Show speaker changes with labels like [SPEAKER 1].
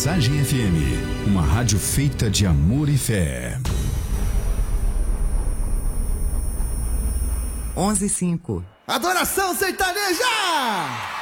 [SPEAKER 1] Mensagem FM, uma rádio feita de amor e fé.
[SPEAKER 2] 11:05.
[SPEAKER 3] Adoração sertaneja!